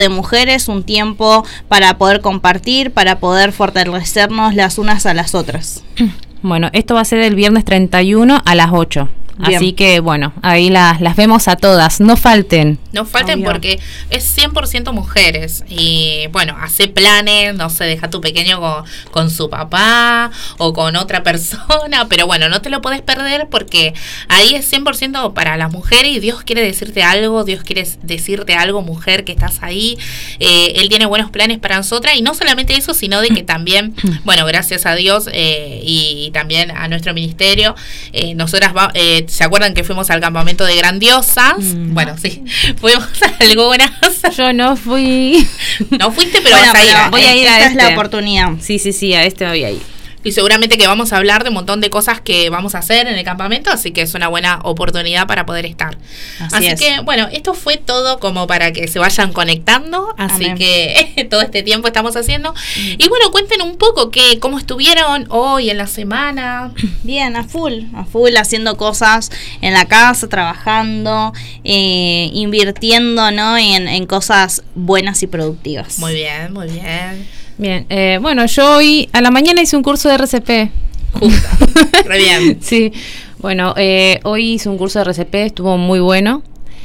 de mujeres, un tiempo para poder compartir, para poder fortalecernos las unas a las otras. Bueno, esto va a ser el viernes 31 a las 8. Bien. Así que, bueno, ahí las vemos a todas. No falten. No falten. Obvio. Porque es 100% mujeres. Y, bueno, hace planes, no sé, deja a tu pequeño con su papá o con otra persona. Pero, bueno, no te lo podés perder porque ahí es 100% para las mujeres y Dios quiere decirte algo. Dios quiere decirte algo, mujer, que estás ahí. Él tiene buenos planes para nosotras. Y no solamente eso, sino de que también, bueno, gracias a Dios y también a nuestro ministerio, nosotras ¿se acuerdan que fuimos al campamento de Grandiosas? Bueno, sí, fuimos a algunas. Yo no fui. No fuiste, pero bueno, vas a ir. Voy a ir a esta es la oportunidad. Sí, a este voy a ir. Y seguramente que vamos a hablar de un montón de cosas que vamos a hacer en el campamento, así que es una buena oportunidad para poder estar. Así que, bueno, esto fue todo como para que se vayan conectando, así Amén. Que todo este tiempo estamos haciendo. Y bueno, cuenten un poco cómo estuvieron hoy en la semana. Bien, a full haciendo cosas en la casa, trabajando, invirtiendo, ¿no? en cosas buenas y productivas. Muy bien, muy bien. Bien, bueno, yo hoy a la mañana hice un curso de RCP. Justo, re bien. Sí, bueno, hoy hice un curso de RCP, estuvo muy bueno.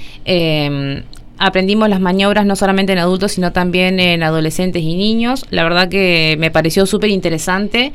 Aprendimos las maniobras no solamente en adultos, sino también en adolescentes y niños. La verdad que me pareció súper interesante.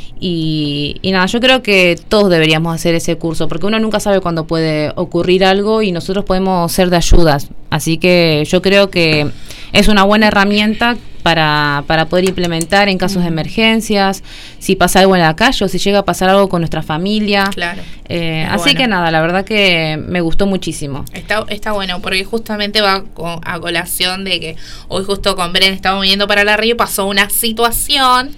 Y nada, yo creo que todos deberíamos hacer ese curso, porque uno nunca sabe cuándo puede ocurrir algo y nosotros podemos ser de ayudas. Así que yo creo que es una buena herramienta para poder implementar en casos de emergencias, si pasa algo en la calle o si llega a pasar algo con nuestra familia. Claro. Así que nada, la verdad que me gustó muchísimo. Está bueno, porque justamente va a colación de que hoy justo con Bren estábamos yendo para la Río y pasó una situación,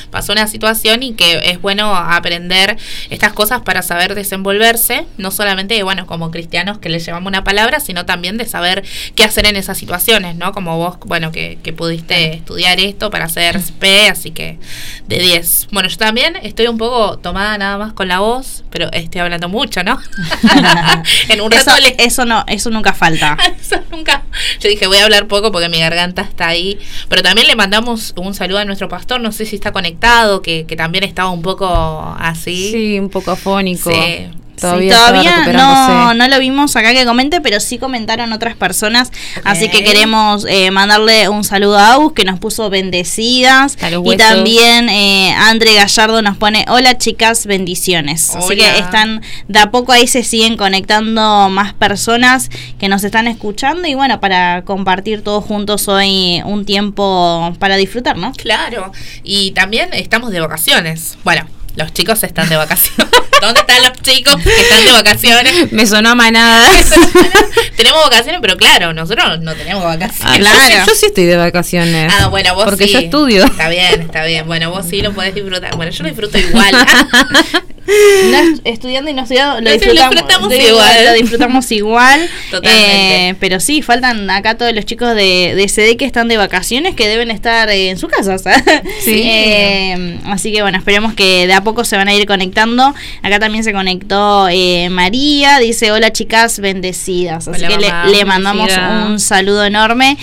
y que es bueno aprender estas cosas para saber desenvolverse, no solamente, bueno, como cristianos que les llevamos una palabra, sino también de saber qué hacer en esas situaciones, ¿no? Como vos, bueno, que pudiste estudiar esto para hacer SP, así que de 10. Bueno, yo también estoy un poco tomada nada más con la voz, pero estoy hablando mucho, ¿no? En un rato eso nunca falta. Eso nunca. Yo dije, voy a hablar poco porque mi garganta está ahí, pero también le mandamos un saludo a nuestro pastor, no sé si está conectado, que también estaba un poco así. Sí, un poco afónico. Sí. Todavía no lo vimos acá que comente, pero sí comentaron otras personas, okay. Así que queremos mandarle un saludo a Agus, que nos puso bendecidas, y también Andre Gallardo nos pone hola chicas, bendiciones. Hola. Así que están de a poco ahí se siguen conectando más personas que nos están escuchando y bueno, para compartir todos juntos hoy un tiempo para disfrutar, ¿no? Claro, y también estamos de vacaciones. Bueno, los chicos están de vacaciones. ¿Dónde están los chicos que están de vacaciones? Me sonó a manada. Tenemos vacaciones, pero claro, nosotros no tenemos vacaciones. Claro. Yo sí estoy de vacaciones. Bueno, vos porque sí. yo estudio. Está bien. Bueno, vos sí lo podés disfrutar. Bueno, yo lo disfruto igual. No, estudiando y no estudiando, lo disfrutamos igual. Totalmente. Pero sí, faltan acá todos los chicos de CD que están de vacaciones, que deben estar en su casa, ¿sabes? Sí. Así que bueno, esperemos que de a poco se van a ir conectando. Acá también se conectó María, dice hola chicas, bendecidas. Así que le mandamos un saludo enorme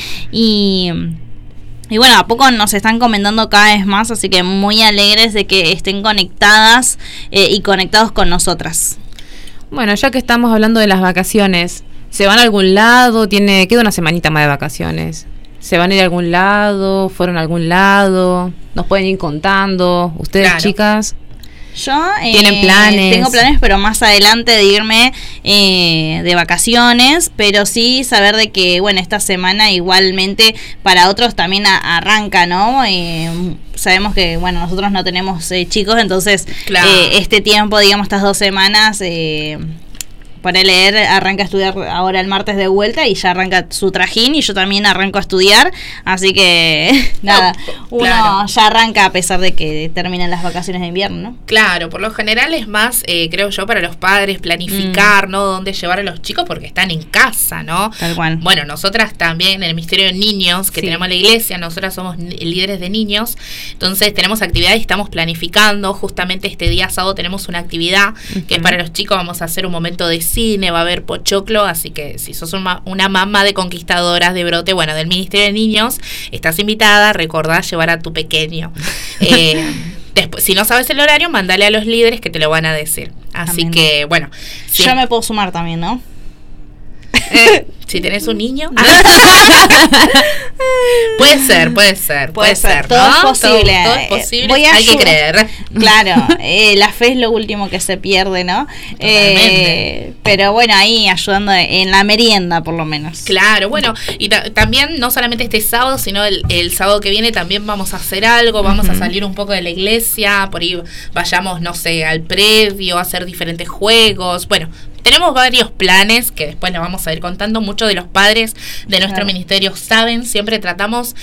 y bueno, a poco nos están comentando cada vez más, así que muy alegres de que estén conectadas y conectados con nosotras. Bueno, ya que estamos hablando de las vacaciones, ¿se van a algún lado? Queda una semanita más de vacaciones. ¿Se van a ir a algún lado? ¿Fueron a algún lado? ¿Nos pueden ir contando? ¿Ustedes, claro. Chicas? Yo ¿tienen planes? Tengo planes, pero más adelante de irme de vacaciones, pero sí saber de que, bueno, esta semana igualmente para otros también arranca, ¿no? Sabemos que, bueno, nosotros no tenemos chicos, entonces claro. Este tiempo, digamos, estas 2 semanas... para leer, arranca a estudiar ahora el martes de vuelta y ya arranca su trajín y yo también arranco a estudiar, así que nada, uno ya arranca a pesar de que terminan las vacaciones de invierno, ¿no? Claro, por lo general es más, creo yo, para los padres planificar, ¿no? Dónde llevar a los chicos porque están en casa, ¿no? Tal cual. Bueno, nosotras también en el Ministerio de Niños que tenemos la iglesia, nosotras somos líderes de niños, entonces tenemos actividades y estamos planificando, justamente este día sábado tenemos una actividad que es para los chicos, vamos a hacer un momento de cine, va a haber pochoclo, así que si sos una mamá de conquistadoras de Brote, bueno, del Ministerio de Niños, estás invitada, recordá llevar a tu pequeño. Después, si no sabes el horario, mandale a los líderes que te lo van a decir. Así también. Que, bueno. Sí. Yo me puedo sumar también, ¿no? Si tenés un niño. Puede ser. Todo, ¿no? Es posible. Todo es posible. Hay que creer. Claro, la fe es lo último que se pierde, ¿no? Pero bueno, ahí ayudando en la merienda, por lo menos. Claro, bueno, y también no solamente este sábado, sino el sábado que viene también vamos a hacer algo, vamos a salir un poco de la iglesia, por ahí vayamos, no sé, al predio, a hacer diferentes juegos. Bueno, tenemos varios planes que después les vamos a ir contando. Muchos de los padres de nuestro ministerio saben, siempre tratamos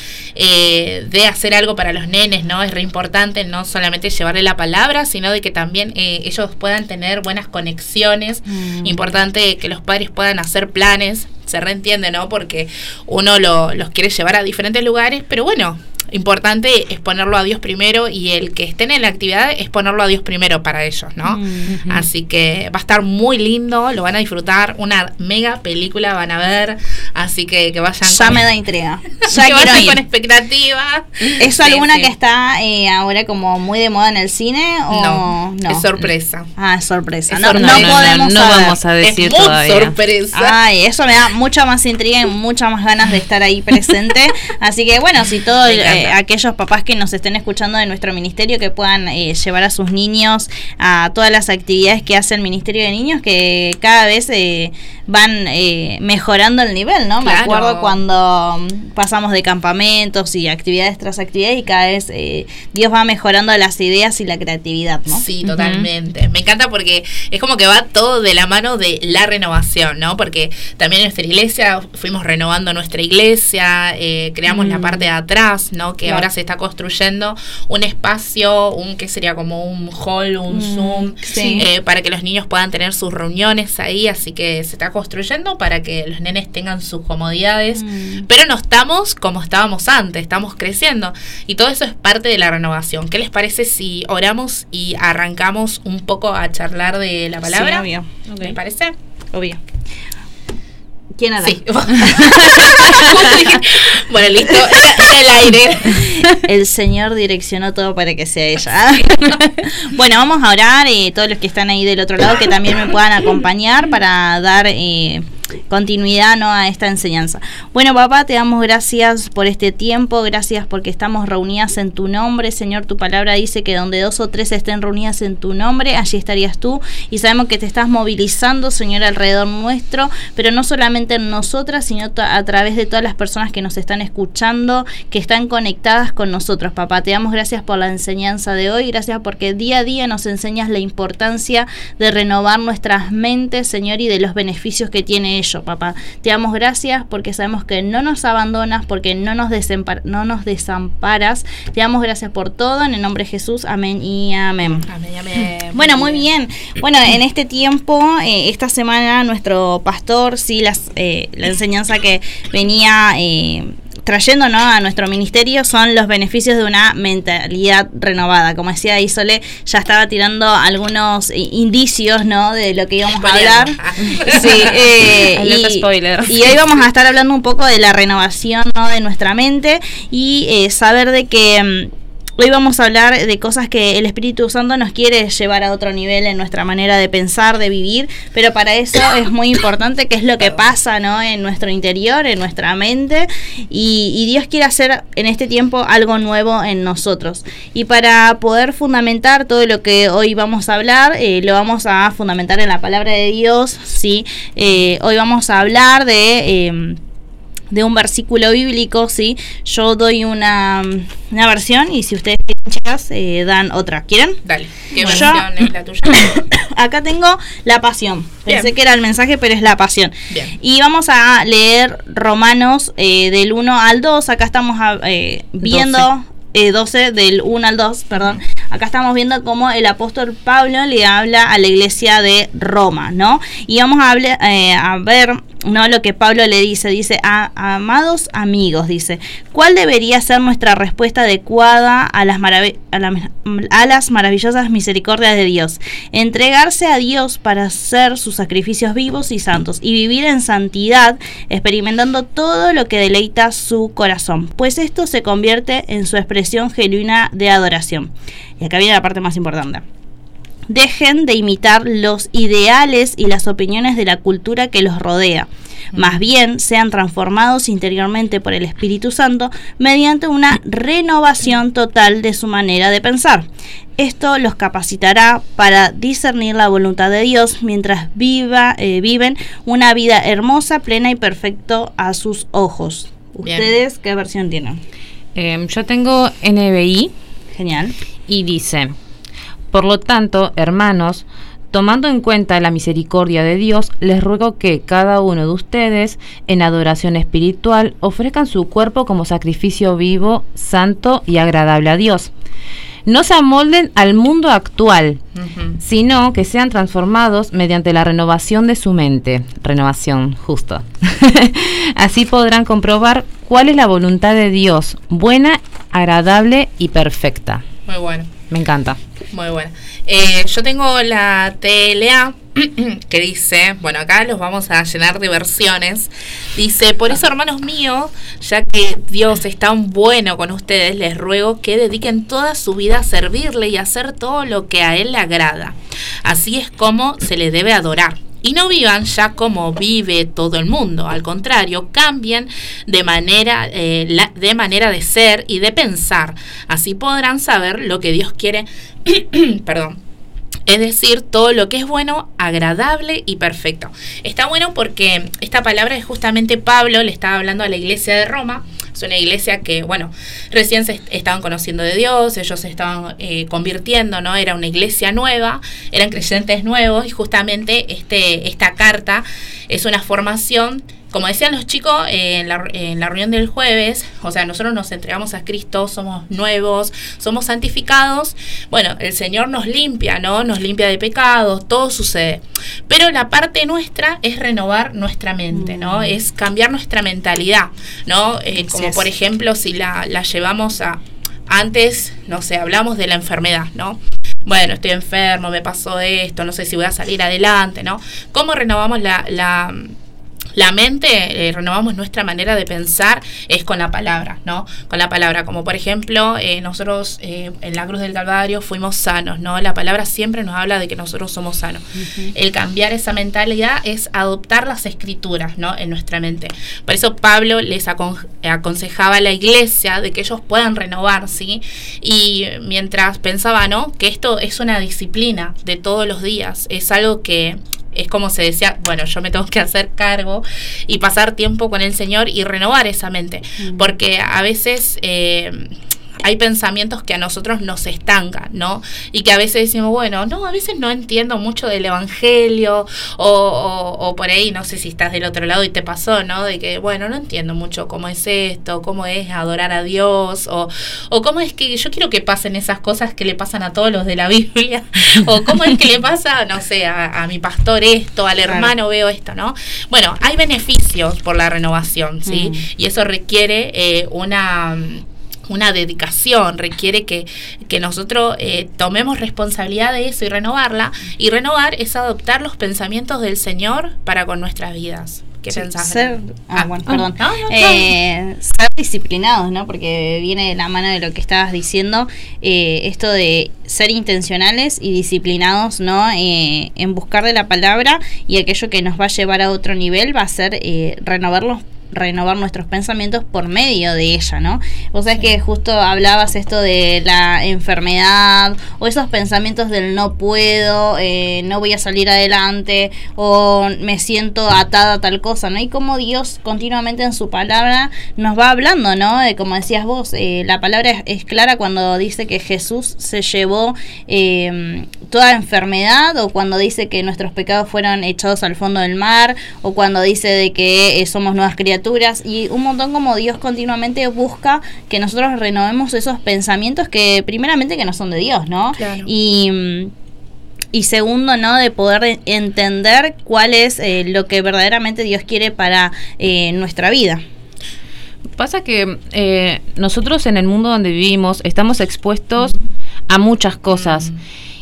de hacer algo para los nenes, ¿no? Es re importante no solamente llevarle la palabra, sino de que también ellos puedan tener buenas conexiones. Importante que los padres puedan hacer planes, se reentiende, ¿no? Porque uno los quiere llevar a diferentes lugares, pero bueno, importante es ponerlo a Dios primero, y el que estén en la actividad es ponerlo a Dios primero para ellos, ¿no? Así que va a estar muy lindo, lo van a disfrutar, una mega película van a ver, así que vayan. Ya me da intriga. Ya que vayan con expectativa. ¿Es alguna que está ahora como muy de moda en el cine o no? Es sorpresa. Es sorpresa. No vamos a decir es muy todavía. Sorpresa. Ay, eso me da mucha más intriga y muchas más ganas de estar ahí presente. Así que bueno, si todo aquellos papás que nos estén escuchando de nuestro ministerio, que puedan llevar a sus niños a todas las actividades que hace el Ministerio de Niños, que cada vez van mejorando el nivel, ¿no? Claro. Me acuerdo cuando pasamos de campamentos y actividades tras actividades, y cada vez Dios va mejorando las ideas y la creatividad, ¿no? Sí, totalmente. Me encanta porque es como que va todo de la mano de la renovación, ¿no? Porque también en nuestra iglesia fuimos renovando nuestra iglesia, creamos la parte de atrás, ¿no? Que ahora se está construyendo un espacio, que sería como un hall, un Zoom, para que los niños puedan tener sus reuniones ahí, así que se está construyendo para que los nenes tengan sus comodidades, pero no estamos como estábamos antes, estamos creciendo, y todo eso es parte de la renovación. ¿Qué les parece si oramos y arrancamos un poco a charlar de la palabra? Sí, obvio. Okay. ¿Les parece? Obvio. ¿Quién hará? Sí. Bueno, listo, era el aire. El Señor direccionó todo para que sea ella. Bueno, vamos a orar, todos los que están ahí del otro lado, que también me puedan acompañar para dar continuidad, ¿no?, a esta enseñanza. Bueno, papá, te damos gracias por este tiempo, gracias porque estamos reunidas en tu nombre, Señor. Tu palabra dice que donde 2 o 3 estén reunidas en tu nombre, allí estarías tú, y sabemos que te estás movilizando, Señor, alrededor nuestro, pero no solamente en nosotras, sino a través de todas las personas que nos están escuchando, que están conectadas con nosotros, papá. Te damos gracias por la enseñanza de hoy, gracias porque día a día nos enseñas la importancia de renovar nuestras mentes, Señor, y de los beneficios que tiene ello, papá. Te damos gracias porque sabemos que no nos abandonas, porque no nos desamparas. Te damos gracias por todo, en el nombre de Jesús, amén y amén. Amén, amén. Bueno, muy bien. Bueno, en este tiempo, esta semana, nuestro pastor, sí, la enseñanza que venía trayendo, ¿no?, a nuestro ministerio son los beneficios de una mentalidad renovada. Como decía Isole, ya estaba tirando algunos indicios, ¿no?, de lo que íbamos a hablar. Sí, spoiler. Y hoy vamos a estar hablando un poco de la renovación, ¿no?, de nuestra mente, y saber de que hoy vamos a hablar de cosas que el Espíritu Santo nos quiere llevar a otro nivel en nuestra manera de pensar, de vivir, pero para eso es muy importante qué es lo que pasa, ¿no?, en nuestro interior, en nuestra mente, y Dios quiere hacer en este tiempo algo nuevo en nosotros. Y para poder fundamentar todo lo que hoy vamos a hablar, lo vamos a fundamentar en la palabra de Dios, ¿sí? Hoy vamos a hablar de un versículo bíblico, ¿sí? Yo doy una versión, y si ustedes quieren, chicas, dan otra. ¿Quieren? Dale. ¿Qué versión es la tuya? Acá tengo la Pasión. Pensé Bien. que era el mensaje, pero es la Pasión. Bien. Y vamos a leer Romanos del 1 al 2. Acá estamos viendo 12, del 1 al 2, perdón. acá estamos viendo cómo el apóstol Pablo le habla a la iglesia de Roma, ¿no? Y vamos a ver, ¿no?, lo que Pablo le dice, amados amigos, dice, ¿cuál debería ser nuestra respuesta adecuada a las maravillosas misericordias de Dios? Entregarse a Dios para hacer sus sacrificios vivos y santos y vivir en santidad, experimentando todo lo que deleita su corazón, pues esto se convierte en su expresión genuina de adoración. Y acá viene la parte más importante. Dejen de imitar los ideales y las opiniones de la cultura que los rodea. Más bien, sean transformados interiormente por el Espíritu Santo mediante una renovación total de su manera de pensar. Esto los capacitará para discernir la voluntad de Dios mientras viven una vida hermosa, plena y perfecta a sus ojos. Bien. ¿Ustedes qué versión tienen? Yo tengo NBI. Genial. Y dice: por lo tanto, hermanos, tomando en cuenta la misericordia de Dios, les ruego que cada uno de ustedes, en adoración espiritual, ofrezcan su cuerpo como sacrificio vivo, santo y agradable a Dios. No se amolden al mundo actual, sino que sean transformados mediante la renovación de su mente. Renovación, justo. Así podrán comprobar cuál es la voluntad de Dios, buena, agradable y perfecta. Muy bueno. Me encanta. Muy buena. Yo tengo la TLA que dice, bueno, acá los vamos a llenar de versiones. Dice: por eso, hermanos míos, ya que Dios es tan bueno con ustedes, les ruego que dediquen toda su vida a servirle y a hacer todo lo que a Él le agrada. Así es como se le debe adorar. Y no vivan ya como vive todo el mundo. Al contrario, cambien de manera de ser y de pensar. Así podrán saber lo que Dios quiere. Perdón. Es decir, todo lo que es bueno, agradable y perfecto. Está bueno porque esta palabra es justamente Pablo le estaba hablando a la iglesia de Roma. Es una iglesia que, bueno, recién se estaban conociendo de Dios, ellos se estaban convirtiendo, ¿no? Era una iglesia nueva, eran creyentes nuevos, y justamente esta carta es una formación. Como decían los chicos en la reunión del jueves, o sea, nosotros nos entregamos a Cristo, somos nuevos, somos santificados. Bueno, el Señor nos limpia, ¿no? Nos limpia de pecados, todo sucede. Pero la parte nuestra es renovar nuestra mente, ¿no? Es cambiar nuestra mentalidad, ¿no? Como por ejemplo, si la llevamos a... Antes, no sé, hablamos de la enfermedad, ¿no? Bueno, estoy enfermo, me pasó esto, no sé si voy a salir adelante, ¿no? ¿Cómo renovamos la mente? Renovamos nuestra manera de pensar, es con la palabra, ¿no? Con la palabra, como por ejemplo, nosotros en la cruz del Calvario fuimos sanos, ¿no? La palabra siempre nos habla de que nosotros somos sanos. El cambiar esa mentalidad es adoptar las escrituras, ¿no? En nuestra mente. Por eso Pablo les aconsejaba a la iglesia de que ellos puedan renovar, ¿sí? Y mientras pensaba, ¿no? Que esto es una disciplina de todos los días, es algo que... Es como se decía, bueno, yo me tengo que hacer cargo y pasar tiempo con el Señor y renovar esa mente. Porque a veces hay pensamientos que a nosotros nos estancan, ¿no? Y que a veces decimos, bueno, no, a veces no entiendo mucho del evangelio, o por ahí, no sé si estás del otro lado y te pasó, ¿no? De que, bueno, no entiendo mucho cómo es esto, cómo es adorar a Dios, o cómo es que yo quiero que pasen esas cosas que le pasan a todos los de la Biblia, o cómo es que le pasa, no sé, a mi pastor esto, al hermano veo esto, ¿no? Bueno, hay beneficios por la renovación, ¿sí? Y eso requiere una dedicación, requiere que nosotros tomemos responsabilidad de eso y renovarla. Y renovar es adoptar los pensamientos del Señor para con nuestras vidas. ¿Qué pensás? Ser disciplinados, ¿no? Porque viene de la mano de lo que estabas diciendo, esto de ser intencionales y disciplinados, ¿no? En buscar de la palabra, y aquello que nos va a llevar a otro nivel va a ser renovar nuestros pensamientos por medio de ella, ¿no? Vos sabés que justo hablabas esto de la enfermedad, o esos pensamientos del no puedo, no voy a salir adelante, o me siento atada a tal cosa, ¿no? Y como Dios continuamente en su palabra nos va hablando, ¿no? Como decías vos, la palabra es clara cuando dice que Jesús se llevó toda enfermedad, o cuando dice que nuestros pecados fueron echados al fondo del mar, o cuando dice de que somos nuevas criaturas. criaturas, y un montón como Dios continuamente busca que nosotros renovemos esos pensamientos que primeramente que no son de Dios, ¿no? Claro. Y segundo, ¿no? De poder entender cuál es lo que verdaderamente Dios quiere para nuestra vida. Pasa que nosotros en el mundo donde vivimos estamos expuestos a muchas cosas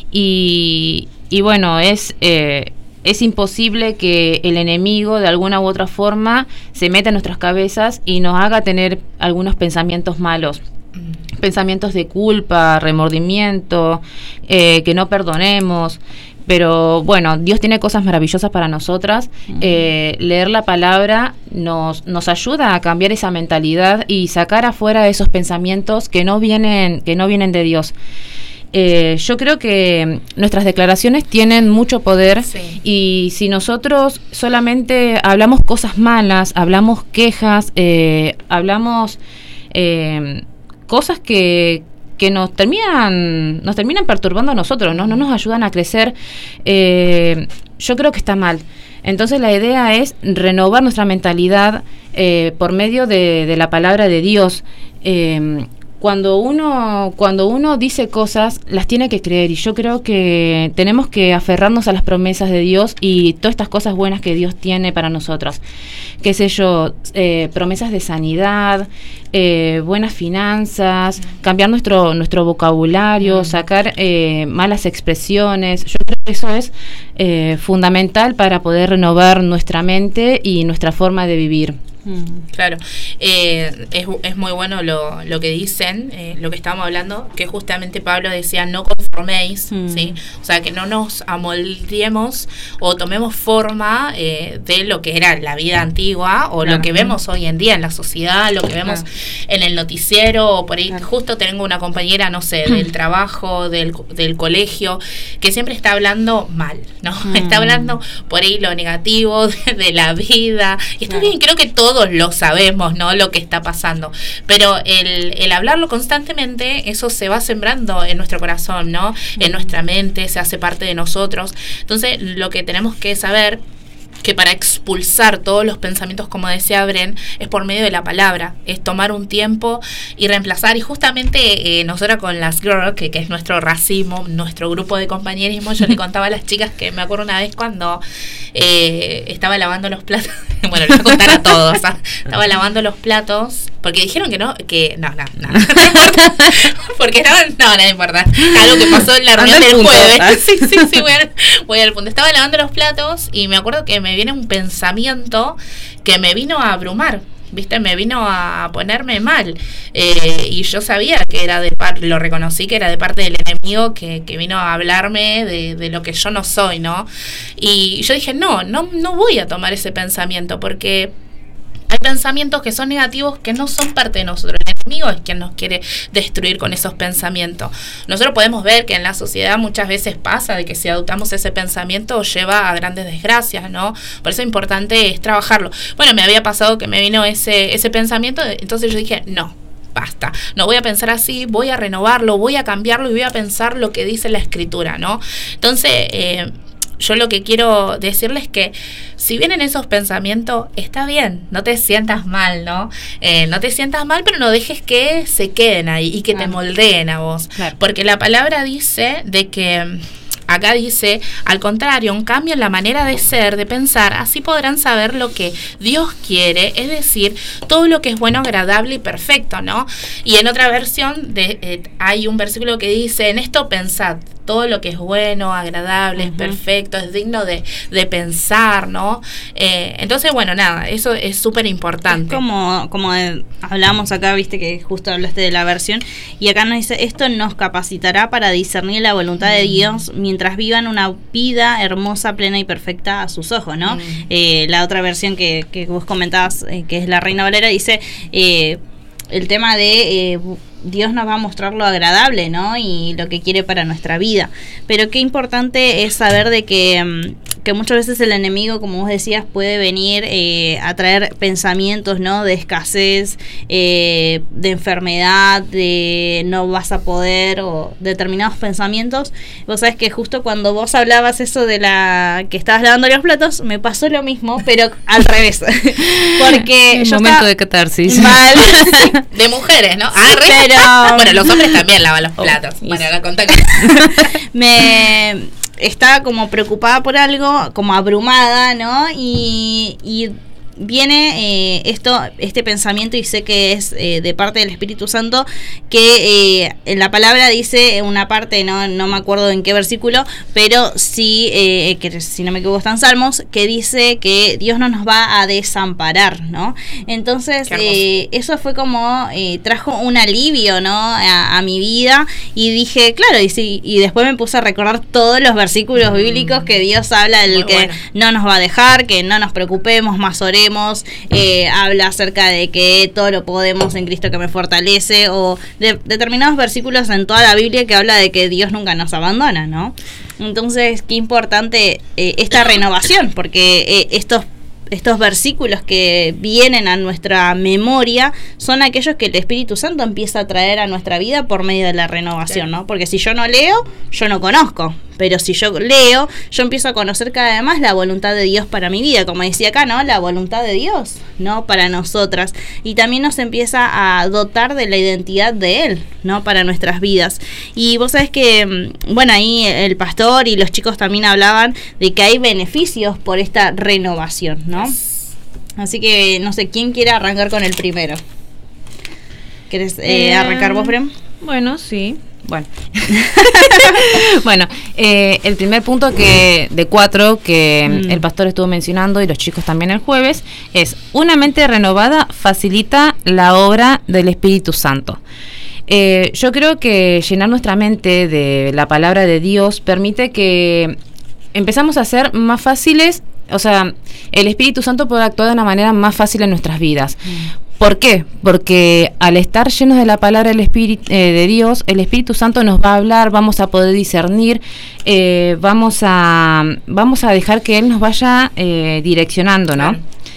y bueno, es imposible que el enemigo de alguna u otra forma se meta en nuestras cabezas y nos haga tener algunos pensamientos malos. Pensamientos de culpa, remordimiento, que no perdonemos. Pero bueno, Dios tiene cosas maravillosas para nosotras. Leer la palabra nos ayuda a cambiar esa mentalidad y sacar afuera esos pensamientos que no vienen de Dios. Yo creo que nuestras declaraciones tienen mucho poder, sí. Y si nosotros solamente hablamos cosas malas, hablamos quejas, hablamos cosas que nos terminan perturbando a nosotros, no nos ayudan a crecer, yo creo que está mal. Entonces la idea es renovar nuestra mentalidad por medio de la palabra de Dios. Cuando uno dice cosas, las tiene que creer, y yo creo que tenemos que aferrarnos a las promesas de Dios y todas estas cosas buenas que Dios tiene para nosotros. Qué sé yo, promesas de sanidad, buenas finanzas, cambiar nuestro vocabulario, sacar malas expresiones. Yo creo que eso es fundamental para poder renovar nuestra mente y nuestra forma de vivir. Claro, es muy bueno lo que dicen, lo que estábamos hablando, que justamente Pablo decía no conforméis, ¿sí? O sea, que no nos amoldemos o tomemos forma de lo que era la vida antigua o lo que vemos hoy en día en la sociedad, lo que vemos en el noticiero, o por ahí justo tengo una compañera, no sé, del trabajo, del colegio, que siempre está hablando mal, ¿no? Está hablando por ahí lo negativo de la vida, y está bien, creo que todos lo sabemos, ¿no? Lo que está pasando, pero el hablarlo constantemente, eso se va sembrando en nuestro corazón, ¿no? En nuestra mente, se hace parte de nosotros. Entonces, lo que tenemos que saber que para expulsar todos los pensamientos, como decía Bren, es por medio de la palabra, es tomar un tiempo y reemplazar. Y justamente nosotros con las girls, que es nuestro racimo, nuestro grupo de compañerismo, yo le contaba a las chicas que me acuerdo una vez cuando estaba lavando los platos, bueno, les voy a contar a todos, estaba lavando los platos, porque dijeron que no importa, porque no importa, algo que pasó en la reunión del jueves. Sí, voy al punto. Estaba lavando los platos y me acuerdo que me viene un pensamiento que me vino a abrumar, ¿viste? Me vino a ponerme mal, y yo sabía que era lo reconocí que era de parte del enemigo que vino a hablarme de lo que yo no soy, ¿no? Y yo dije, no voy a tomar ese pensamiento, porque hay pensamientos que son negativos que no son parte de nosotros. El enemigo es quien nos quiere destruir con esos pensamientos. Nosotros podemos ver que en la sociedad muchas veces pasa de que si adoptamos ese pensamiento lleva a grandes desgracias, ¿no? Por eso es importante trabajarlo. Bueno, me había pasado que me vino ese pensamiento, entonces yo dije, no, basta, no voy a pensar así, voy a renovarlo, voy a cambiarlo y voy a pensar lo que dice la Escritura, ¿no? Entonces, yo lo que quiero decirles es que si vienen esos pensamientos, está bien, no te sientas mal, ¿no? No te sientas mal, pero no dejes que se queden ahí y que te moldeen a vos. Claro. Porque la palabra dice de que... Acá dice, al contrario, un cambio en la manera de ser, de pensar, así podrán saber lo que Dios quiere, es decir, todo lo que es bueno, agradable y perfecto, ¿no? Y en otra versión hay un versículo que dice, en esto pensad, todo lo que es bueno, agradable, es perfecto, es digno de pensar, ¿no? Entonces, bueno, nada, eso es súper importante. Es como hablamos acá, viste que justo hablaste de la versión, y acá nos dice, esto nos capacitará para discernir la voluntad de Dios mientras vivan una vida hermosa, plena y perfecta a sus ojos, ¿no? La otra versión que vos comentabas, que es la Reina Valera, dice el tema de Dios nos va a mostrar lo agradable, ¿no? Y lo que quiere para nuestra vida. Pero qué importante es saber de que que muchas veces el enemigo, como vos decías, puede venir a traer pensamientos, ¿no? De escasez, de enfermedad, de no vas a poder, o determinados pensamientos. Vos sabés que justo cuando vos hablabas eso de que estabas lavando los platos, me pasó lo mismo, pero al revés. Porque yo momento de catarsis. Mal. De mujeres, ¿no? Sí, pero... Bueno, los hombres también lavan los platos. Bueno, ahora contar. Estaba como preocupada por algo, como abrumada, ¿no? Y viene este pensamiento, y sé que es de parte del Espíritu Santo, que en la palabra dice una parte, no me acuerdo en qué versículo, pero sí, que si no me equivoco está en Salmos, que dice que Dios no nos va a desamparar, ¿no? Entonces eso fue como trajo un alivio, ¿no? a mi vida, y dije, claro, y después me puse a recordar todos los versículos bíblicos que Dios habla del que no nos va a dejar, que no nos preocupemos, más oremos. Habla acerca de que todo lo podemos en Cristo que me fortalece, o de determinados versículos en toda la Biblia que habla de que Dios nunca nos abandona, ¿no? Entonces, qué importante esta renovación, porque estos versículos que vienen a nuestra memoria son aquellos que el Espíritu Santo empieza a traer a nuestra vida por medio de la renovación, ¿no? Porque si yo no leo, yo no conozco. Pero si yo leo, yo empiezo a conocer cada vez más la voluntad de Dios para mi vida. Como decía acá, ¿no? La voluntad de Dios, ¿no? Para nosotras. Y también nos empieza a dotar de la identidad de Él, ¿no? Para nuestras vidas. Y vos sabés que, bueno, ahí el pastor y los chicos también hablaban de que hay beneficios por esta renovación, ¿no? Así que, no sé, ¿quién quiere arrancar con el primero? ¿Querés arrancar vos, Brem? Bueno, sí. Bueno, el primer punto de 4 que el pastor estuvo mencionando y los chicos también el jueves es: una mente renovada facilita la obra del Espíritu Santo. Yo creo que llenar nuestra mente de la palabra de Dios permite que empezamos a ser más fáciles, o sea, el Espíritu Santo puede actuar de una manera más fácil en nuestras vidas. ¿Por qué? Porque al estar llenos de la palabra del Espíritu, de Dios, el Espíritu Santo nos va a hablar, vamos a poder discernir, vamos a dejar que Él nos vaya direccionando, ¿no?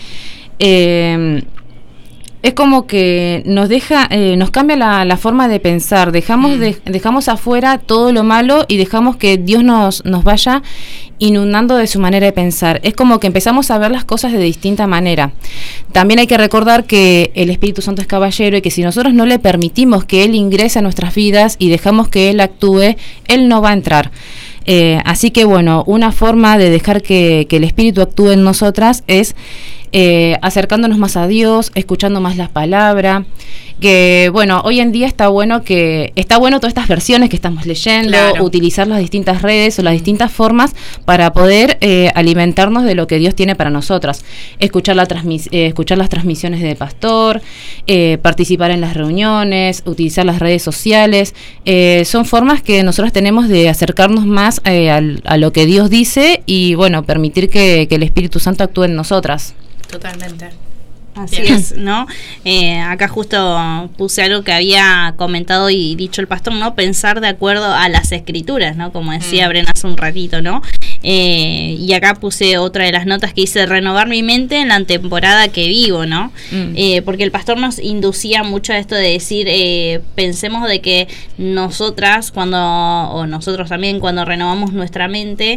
Es como que nos cambia la forma de pensar, dejamos afuera todo lo malo y dejamos que Dios nos vaya inundando de su manera de pensar. Es como que empezamos a ver las cosas de distinta manera. También hay que recordar que el Espíritu Santo es caballero y que si nosotros no le permitimos que Él ingrese a nuestras vidas y dejamos que Él actúe, Él no va a entrar. Así que bueno, una forma de dejar que el Espíritu actúe en nosotras es acercándonos más a Dios, escuchando más la palabra. Que bueno, hoy en día está bueno todas estas versiones que estamos leyendo, claro, utilizar las distintas redes o las distintas formas para poder alimentarnos de lo que Dios tiene para nosotras, escuchar las transmisiones de pastor, participar en las reuniones, utilizar las redes sociales. Son formas que nosotros tenemos de acercarnos más a lo que Dios dice y bueno, permitir que el Espíritu Santo actúe en nosotras. Totalmente. Así es, ¿no? Acá justo puse algo que había comentado y dicho el pastor, ¿no? Pensar de acuerdo a las escrituras, ¿no? Como decía Brena hace un ratito, ¿no? Y acá puse otra de las notas que dice: renovar mi mente en la temporada que vivo, ¿no? Porque el pastor nos inducía mucho a esto de decir, pensemos de que nosotras o nosotros también cuando renovamos nuestra mente,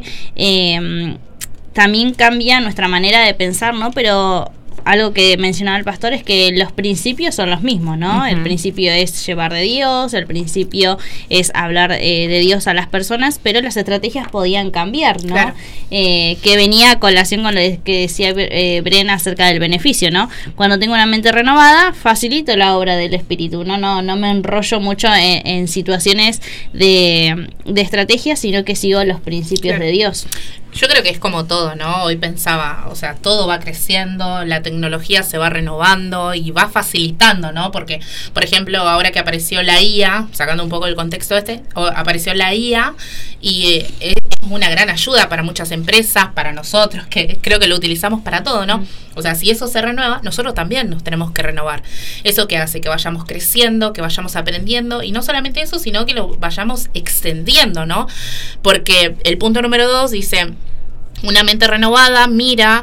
también cambia nuestra manera de pensar, ¿no? Pero algo que mencionaba el pastor es que los principios son los mismos, ¿no? El principio es llevar de Dios, el principio es hablar de Dios a las personas, pero las estrategias podían cambiar, ¿no? Claro. Que venía a colación con lo que decía Brena acerca del beneficio, ¿no? Cuando tengo una mente renovada, facilito la obra del Espíritu, ¿no? No me enrollo mucho en situaciones de estrategia, sino que sigo los principios de Dios. Yo creo que es como todo, ¿no? Hoy pensaba, o sea, todo va creciendo, la tecnología se va renovando y va facilitando, ¿no? Porque, por ejemplo, ahora que apareció la IA, sacando un poco el contexto apareció la IA y es una gran ayuda para muchas empresas, para nosotros, que creo que lo utilizamos para todo, ¿no? O sea, si eso se renueva, nosotros también nos tenemos que renovar. Eso que hace que vayamos creciendo, que vayamos aprendiendo, y no solamente eso, sino que lo vayamos extendiendo, ¿no? Porque el punto número 2 dice: Una mente renovada mira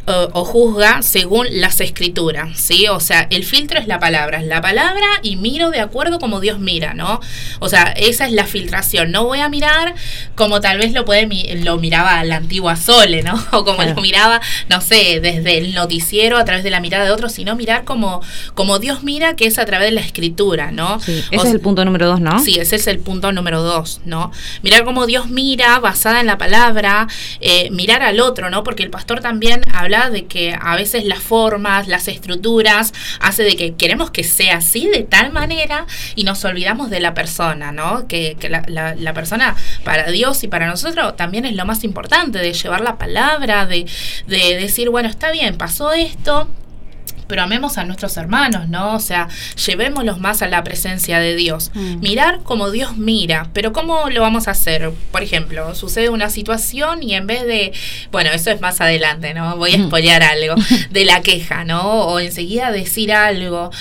o juzga según las escrituras, ¿sí? O sea, el filtro es la palabra y miro de acuerdo como Dios mira, ¿no? O sea, esa es la filtración. No voy a mirar como tal vez lo miraba la antigua Sole, ¿no? O como lo miraba, no sé, desde el noticiero a través de la mirada de otros, sino mirar como Dios mira, que es a través de la escritura, ¿no? Sí, ese es el punto número 2, ¿no? Sí, ese es el punto número 2, ¿no? Mirar como Dios mira, basada en la palabra, mirar al otro, ¿no? Porque el pastor también habla de que a veces las formas, las estructuras, hace de que queremos que sea así de tal manera y nos olvidamos de la persona, ¿no? Que la persona para Dios y para nosotros también es lo más importante, de llevar la palabra, de decir, bueno, está bien, pasó esto, pero amemos a nuestros hermanos, ¿no? O sea, llevémoslos más a la presencia de Dios. Mirar como Dios mira, pero ¿cómo lo vamos a hacer? Por ejemplo, sucede una situación y en vez de, bueno, eso es más adelante, ¿no? Voy a spoilear algo de la queja, ¿no? O enseguida decir algo.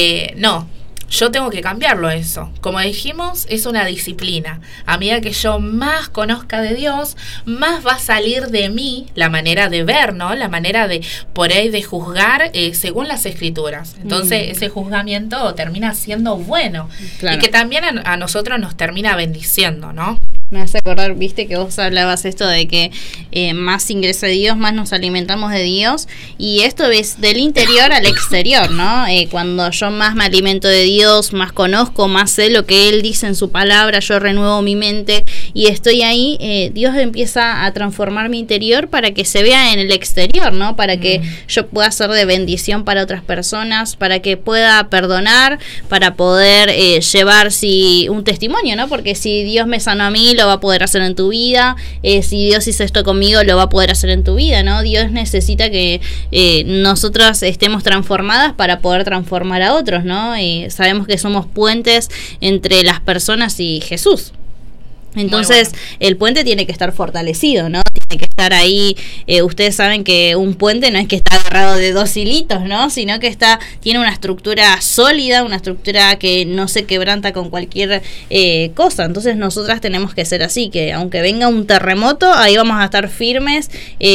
No. Yo tengo que cambiarlo eso. Como dijimos, es una disciplina. A medida que yo más conozca de Dios, más va a salir de mí la manera de ver, ¿no? La manera de, por ahí, de juzgar según las escrituras. Entonces, ese juzgamiento termina siendo bueno. Claro. Y que también a nosotros nos termina bendiciendo, ¿no? Me hace acordar, viste, que vos hablabas esto de que más ingresa Dios, más nos alimentamos de Dios, y esto es del interior al exterior, ¿no? Cuando yo más me alimento de Dios, más conozco, más sé lo que Él dice en su palabra, yo renuevo mi mente y estoy ahí, Dios empieza a transformar mi interior para que se vea en el exterior, ¿no? Para que yo pueda ser de bendición para otras personas, para que pueda perdonar, para poder llevar un testimonio, ¿no? Porque si Dios me sanó a mí, lo va a poder hacer en tu vida, si Dios hizo esto conmigo, lo va a poder hacer en tu vida, ¿no? Dios necesita que nosotros estemos transformadas para poder transformar a otros, ¿no? Sabemos que somos puentes entre las personas y Jesús. Entonces, el puente tiene que estar fortalecido, ¿no? Tiene que estar ahí. Ustedes saben que un puente no es que está agarrado de 2 hilitos, ¿no? Sino que tiene una estructura sólida, una estructura que no se quebranta con cualquier cosa. Entonces, nosotras tenemos que ser así, que aunque venga un terremoto, ahí vamos a estar firmes.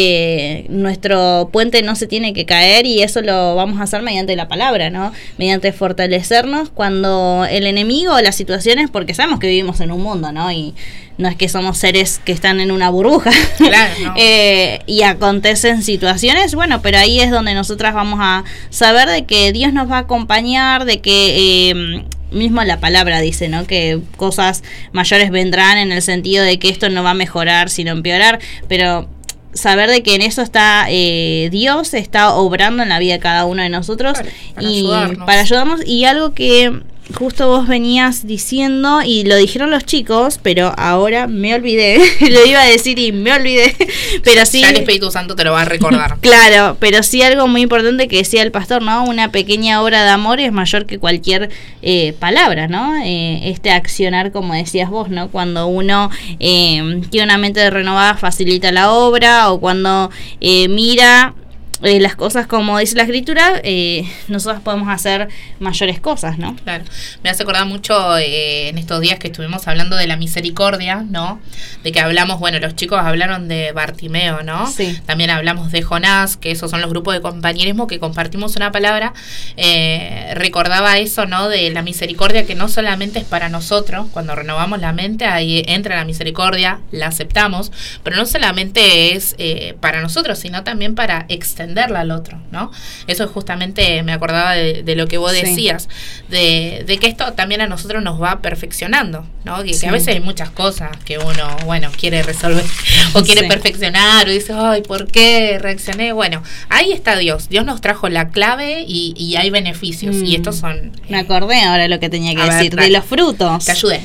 Nuestro puente no se tiene que caer y eso lo vamos a hacer mediante la palabra, ¿no? Mediante fortalecernos cuando el enemigo o las situaciones, porque sabemos que vivimos en un mundo, ¿no? Y no es que somos seres que están en una burbuja. Claro, no. Y acontecen situaciones, bueno, pero ahí es donde nosotras vamos a saber de que Dios nos va a acompañar, de que mismo la palabra dice, ¿no? Que cosas mayores vendrán, en el sentido de que esto no va a mejorar sino empeorar, pero saber de que en eso está Dios está obrando en la vida de cada uno de nosotros, para ayudarnos. Y algo que justo vos venías diciendo y lo dijeron los chicos, pero ahora me olvidé, lo iba a decir y me olvidé, pero sí, ya el Espíritu Santo te lo va a recordar. Claro, pero sí algo muy importante que decía el pastor, ¿no? Una pequeña obra de amor es mayor que cualquier palabra, ¿no? Este accionar, como decías vos, ¿no? Cuando uno tiene una mente renovada, facilita la obra, o cuando mira las cosas como dice la escritura, nosotros podemos hacer mayores cosas, ¿no? Claro, me hace acordar mucho en estos días que estuvimos hablando de la misericordia, ¿no? De que hablamos, bueno, los chicos hablaron de Bartimeo, ¿no? Sí. También hablamos de Jonás, que esos son los grupos de compañerismo que compartimos una palabra. Recordaba eso, ¿no? De la misericordia, que no solamente es para nosotros, cuando renovamos la mente, ahí entra la misericordia, la aceptamos, pero no solamente es para nosotros, sino también para extender al otro, ¿no? Eso justamente me acordaba de lo que vos decías, de que esto también a nosotros nos va perfeccionando, ¿no? Que a veces hay muchas cosas que uno, bueno, quiere resolver o quiere perfeccionar, o dice, ay, ¿por qué reaccioné? Bueno, ahí está Dios nos trajo la clave y hay beneficios, y estos son... me acordé ahora lo que tenía que decir, de los frutos. Te ayudé.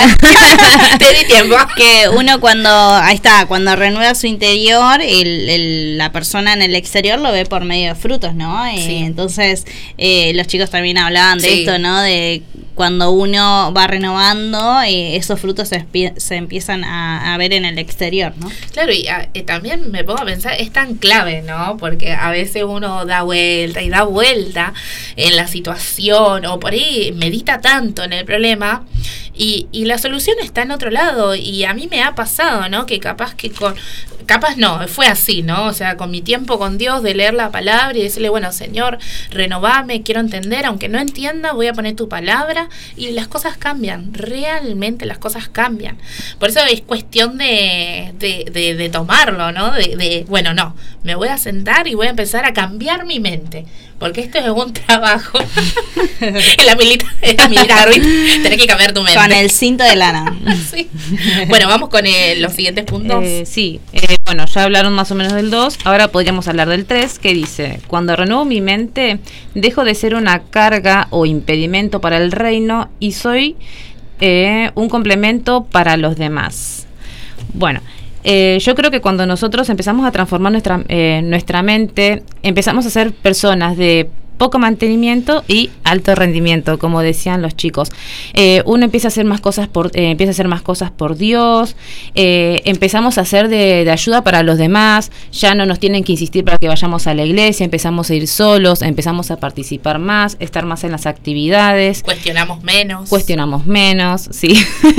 Te di tiempo. Que uno cuando renueva su interior, la persona en el exterior lo ve por medio de frutos, ¿no? Sí. Entonces, los chicos también hablaban de esto, ¿no? De cuando uno va renovando, esos frutos se empiezan a ver en el exterior, ¿no? Claro, y también me pongo a pensar, es tan clave, ¿no? Porque a veces uno da vuelta en la situación, o por ahí medita tanto en el problema, Y la solución está en otro lado, y a mí me ha pasado, ¿no? Que capaz no, fue así, ¿no? O sea, con mi tiempo con Dios, de leer la palabra y decirle, bueno, Señor, renovame, quiero entender, aunque no entienda, voy a poner tu palabra, y las cosas cambian, realmente las cosas cambian. Por eso es cuestión de tomarlo, ¿no? Bueno, no, me voy a sentar y voy a empezar a cambiar mi mente, porque esto es un trabajo. Es la militar, tenés que cambiar tu mente. Con el cinto de lana. Sí. Bueno, vamos con los siguientes puntos. Sí, bueno, ya hablaron más o menos del 2, ahora podríamos hablar del 3, que dice: cuando renuevo mi mente, dejo de ser una carga o impedimento para el reino y soy un complemento para los demás. Bueno, yo creo que cuando nosotros empezamos a transformar nuestra mente, empezamos a ser personas de poco mantenimiento y alto rendimiento, como decían los chicos. Uno empieza a hacer más cosas por Dios, empezamos a hacer de ayuda para los demás, ya no nos tienen que insistir para que vayamos a la iglesia, empezamos a ir solos, empezamos a participar más, estar más en las actividades. Cuestionamos menos, sí.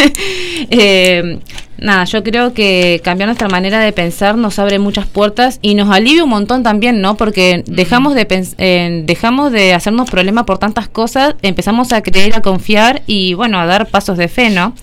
Nada, yo creo que cambiar nuestra manera de pensar nos abre muchas puertas y nos alivia un montón también, ¿no? Porque dejamos de hacernos problemas por tantas cosas, empezamos a creer, a confiar y, bueno, a dar pasos de fe, ¿no?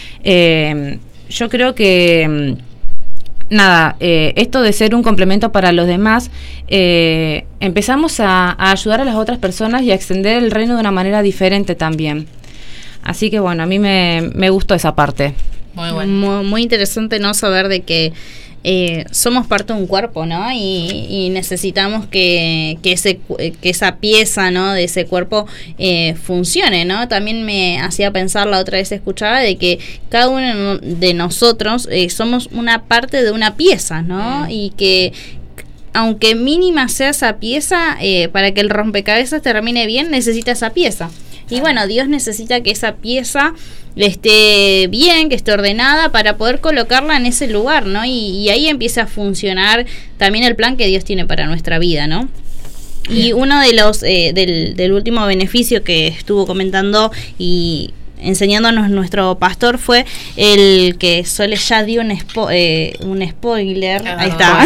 Yo creo que, esto de ser un complemento para los demás, empezamos a ayudar a las otras personas y a extender el reino de una manera diferente también. Así que, bueno, a mí me gustó esa parte. Muy bueno. Muy interesante, ¿no? Saber de que somos parte de un cuerpo, ¿no? Y necesitamos que esa pieza, ¿no? De ese cuerpo funcione, ¿no? También me hacía pensar, la otra vez escuchaba, de que cada uno de nosotros somos una parte de una pieza, ¿no? Y que aunque mínima sea esa pieza, para que el rompecabezas termine bien, necesita esa pieza. Y bueno, Dios necesita que esa pieza esté bien, que esté ordenada para poder colocarla en ese lugar, ¿no? Y ahí empieza a funcionar también el plan que Dios tiene para nuestra vida, ¿no? Bien. Y uno de los del último beneficio que estuvo comentando y enseñándonos nuestro pastor fue el que Sole ya dio un spoiler. Ahí está.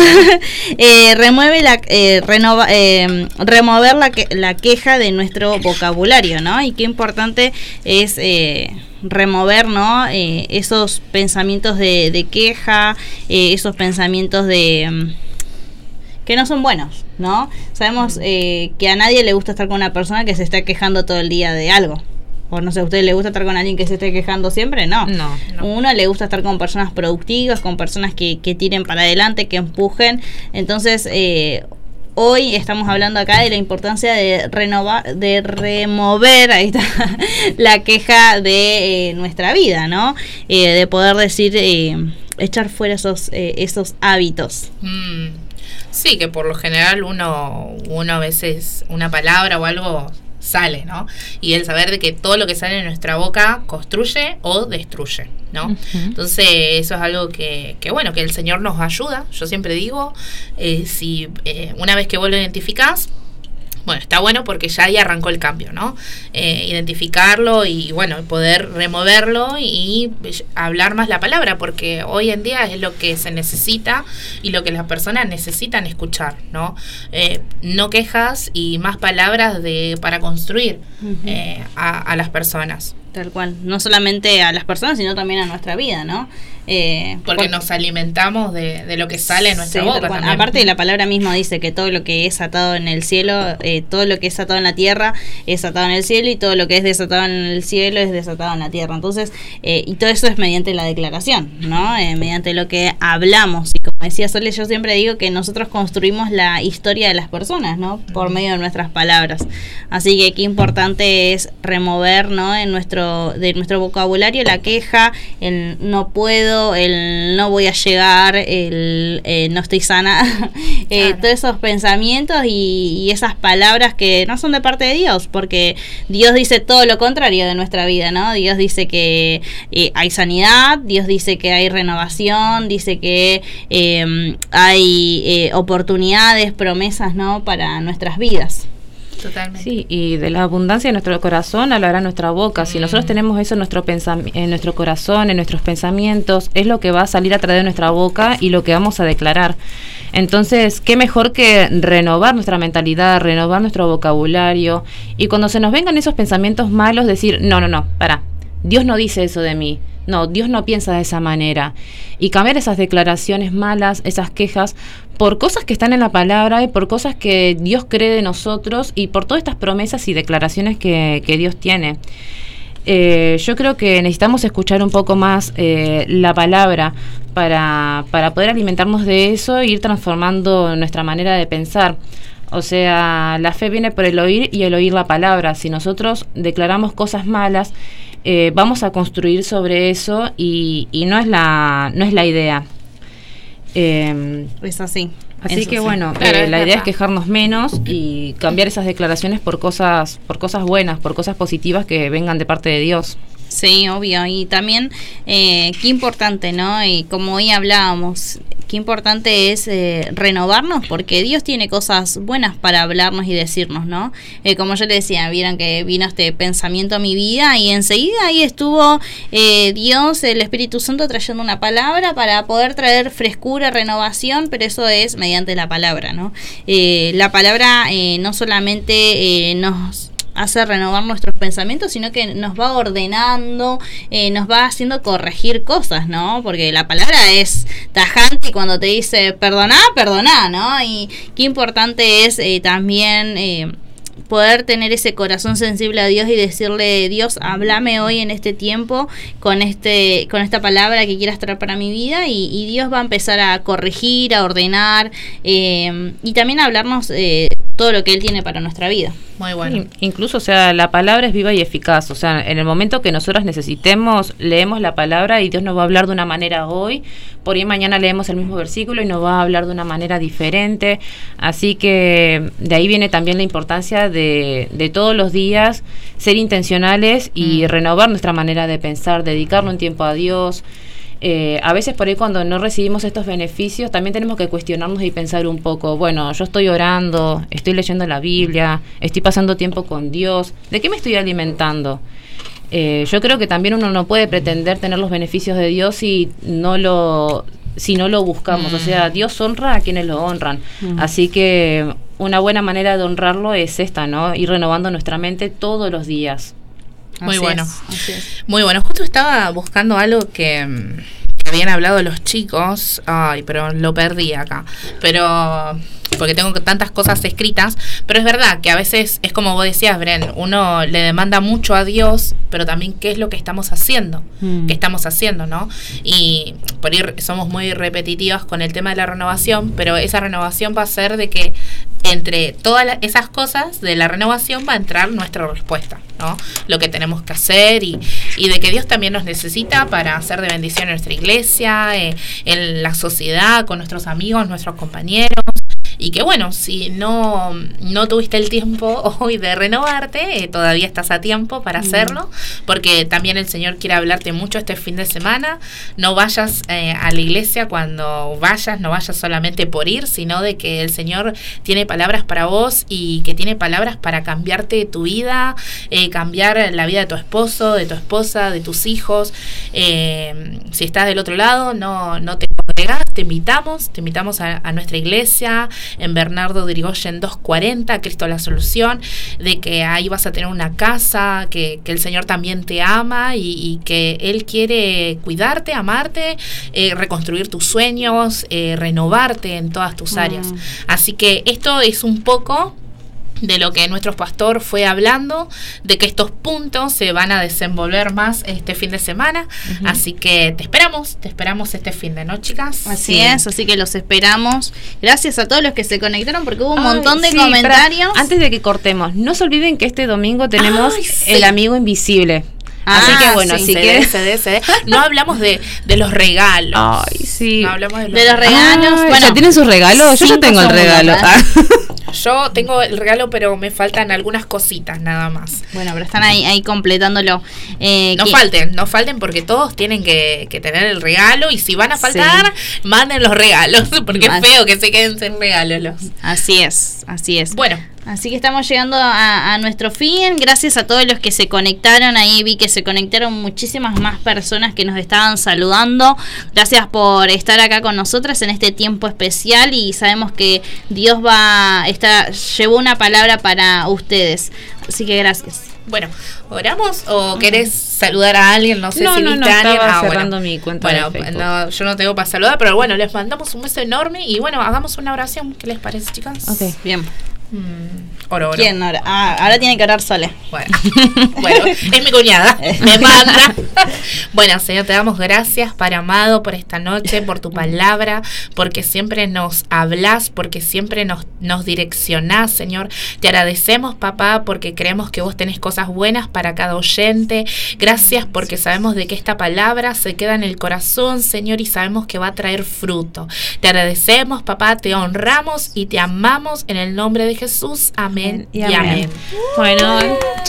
Remover la queja de nuestro vocabulario, ¿no? Y qué importante es remover, ¿no? Esos pensamientos de queja, esos pensamientos que no son buenos, ¿no? Sabemos que a nadie le gusta estar con una persona que se está quejando todo el día de algo. O no sé, ¿a usted le gusta estar con alguien que se esté quejando siempre? No. Uno le gusta estar con personas productivas, con personas que tiren para adelante, que empujen. Entonces, hoy estamos hablando acá de la importancia de remover, ahí está, la queja de nuestra vida, ¿no? De poder decir, echar fuera esos hábitos. Sí, que por lo general uno a veces, una palabra o algo sale, ¿no? Y el saber de que todo lo que sale de nuestra boca construye o destruye, ¿no? Uh-huh. Entonces eso es algo que bueno, que el Señor nos ayuda. Yo siempre digo, si una vez que vos lo identificás, bueno, está bueno porque ya ahí arrancó el cambio, ¿no? Identificarlo y, bueno, poder removerlo y hablar más la palabra, porque hoy en día es lo que se necesita y lo que las personas necesitan escuchar, ¿no? No quejas y más palabras para construir a las personas. Tal cual, no solamente a las personas, sino también a nuestra vida, ¿no? Porque nos alimentamos de lo que sale en nuestra boca también. Aparte, la palabra misma dice que todo lo que es atado en el cielo, todo lo que es atado en la tierra es atado en el cielo, y todo lo que es desatado en el cielo es desatado en la tierra. Entonces, y todo eso es mediante la declaración, ¿no? Mediante lo que hablamos. Y como decía Sole, yo siempre digo que nosotros construimos la historia de las personas, ¿no? Por medio de nuestras palabras. Así que qué importante es remover, ¿no? De nuestro vocabulario la queja, el no puedo, el no voy a llegar, el no estoy sana, claro. Todos esos pensamientos y esas palabras que no son de parte de Dios, porque Dios dice todo lo contrario de nuestra vida, ¿no? Dios dice que hay sanidad, Dios dice que hay renovación, dice que hay oportunidades, promesas, ¿no? Para nuestras vidas. Totalmente. Sí, y de la abundancia de nuestro corazón hablará nuestra boca. Si nosotros tenemos eso en nuestro corazón, en nuestros pensamientos, es lo que va a salir a través de nuestra boca y lo que vamos a declarar. Entonces, qué mejor que renovar nuestra mentalidad, renovar nuestro vocabulario, y cuando se nos vengan esos pensamientos malos, decir, no, pará, Dios no dice eso de mí. No, Dios no piensa de esa manera. Y cambiar esas declaraciones malas, esas quejas, por cosas que están en la palabra y por cosas que Dios cree de nosotros y por todas estas promesas y declaraciones que Dios tiene. Yo creo que necesitamos escuchar un poco más la palabra para poder alimentarnos de eso e ir transformando nuestra manera de pensar. O sea, la fe viene por el oír y el oír la palabra. Si nosotros declaramos cosas malas, vamos a construir sobre eso y no es la idea. Es así. Así que bueno, la idea es quejarnos menos y cambiar esas declaraciones por cosas buenas, por cosas positivas que vengan de parte de Dios. Sí, obvio. Y también qué importante, ¿no? Y como hoy hablábamos, qué importante es renovarnos, porque Dios tiene cosas buenas para hablarnos y decirnos, ¿no? Como yo le decía, vieron que vino este pensamiento a mi vida y enseguida ahí estuvo Dios, el Espíritu Santo, trayendo una palabra para poder traer frescura, renovación, pero eso es mediante la palabra, ¿no? La palabra no solamente nos hace renovar nuestros pensamientos, sino que nos va ordenando, nos va haciendo corregir cosas, ¿no? Porque la palabra es tajante y cuando te dice perdoná, ¿no? Y qué importante es también poder tener ese corazón sensible a Dios y decirle, Dios, háblame hoy en este tiempo con esta palabra que quieras traer para mi vida, y Dios va a empezar a corregir, a ordenar, y también a hablarnos todo lo que Él tiene para nuestra vida. Muy bueno. Incluso, o sea, la palabra es viva y eficaz. O sea, en el momento que nosotros necesitemos, leemos la palabra y Dios nos va a hablar de una manera hoy. Por ahí mañana leemos el mismo versículo y nos va a hablar de una manera diferente. Así que de ahí viene también la importancia de todos los días ser intencionales y renovar nuestra manera de pensar, dedicarle un tiempo a Dios. A veces por ahí cuando no recibimos estos beneficios también tenemos que cuestionarnos y pensar un poco, bueno, yo estoy orando, estoy leyendo la Biblia, estoy pasando tiempo con Dios, ¿de qué me estoy alimentando? Yo creo que también uno no puede pretender tener los beneficios de Dios si no lo buscamos. O sea, Dios honra a quienes lo honran. Así que una buena manera de honrarlo es esta, ¿no? Ir renovando nuestra mente todos los días. Muy bueno. Muy bueno. Justo estaba buscando algo que habían hablado los chicos. Ay, pero lo perdí acá. Pero porque tengo tantas cosas escritas. Pero es verdad que a veces es como vos decías, Bren, uno le demanda mucho a Dios, pero también qué es lo que estamos haciendo. ¿Qué estamos haciendo, no? Y por ir somos muy repetitivas con el tema de la renovación, pero esa renovación va a ser de que entre todas esas cosas de la renovación va a entrar nuestra respuesta, ¿no? Lo que tenemos que hacer y de que Dios también nos necesita para hacer de bendición en nuestra iglesia, en la sociedad, con nuestros amigos, nuestros compañeros. Y que bueno, si no tuviste el tiempo hoy de renovarte, todavía estás a tiempo para hacerlo, porque también el Señor quiere hablarte mucho este fin de semana. No vayas a la iglesia cuando vayas, no vayas solamente por ir, sino de que el Señor tiene palabras para vos y que tiene palabras para cambiarte tu vida, cambiar la vida de tu esposo, de tu esposa, de tus hijos. Si estás del otro lado, no te congregas, te invitamos a nuestra iglesia en Bernardo de Irigoyen 240, Cristo la Solución, de que ahí vas a tener una casa, que el Señor también te ama y que Él quiere cuidarte, amarte, reconstruir tus sueños, renovarte en todas tus áreas. Así que esto es un poco de lo que nuestro pastor fue hablando, de que estos puntos se van a desenvolver más este fin de semana. Así que te esperamos este fin de, ¿no, chicas? Así es, así que los esperamos. Gracias a todos los que se conectaron, porque hubo un montón de comentarios. Antes de que cortemos, no se olviden que este domingo tenemos el amigo invisible. Así que bueno, sí, si quieres no hablamos de los regalos. Ay, sí. No hablamos de los regalos. Bueno, ¿ya tienen sus regalos? Yo ya tengo el regalo. Yo tengo el regalo, pero me faltan algunas cositas nada más. Bueno, pero están ahí completándolo. No falten porque todos tienen que tener el regalo, y si van a faltar, manden los regalos, porque es feo que se queden sin regalos. Así es. Bueno, Así que estamos llegando a nuestro fin. Gracias a todos los que se conectaron. Ahí vi que se conectaron muchísimas más personas que nos estaban saludando. Gracias por estar acá con nosotras en este tiempo especial. Y sabemos que Dios llevó una palabra para ustedes. Así que gracias. Bueno, ¿oramos o querés saludar a alguien? No sé si viste a alguien. Estaba cerrando mi cuenta de Facebook. No, yo no tengo para saludar, pero bueno, les mandamos un beso enorme y bueno, hagamos una oración. ¿Qué les parece, chicas? Ok, bien. Oro. ¿Quién ora? Ahora tiene que orar Sole. Bueno, es mi cuñada. Me manda. Bueno, Señor, te damos gracias, Padre amado, por esta noche, por tu palabra, porque siempre nos hablas, porque siempre nos direccionás, Señor. Te agradecemos, papá, porque creemos que vos tenés cosas buenas para cada oyente. Gracias porque sabemos de que esta palabra se queda en el corazón, Señor, y sabemos que va a traer fruto. Te agradecemos, papá, te honramos y te amamos en el nombre de Jesús. Amén y amén. Bueno, chao.